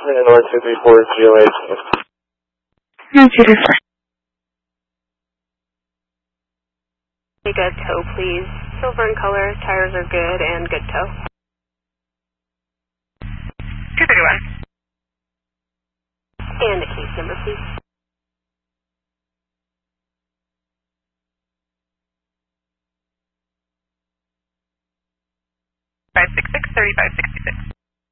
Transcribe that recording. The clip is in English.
And 1234 GLA. 234. Good tow, please. Silver in color, tires are good, and good tow. 231. And the case number, please. 566-3566.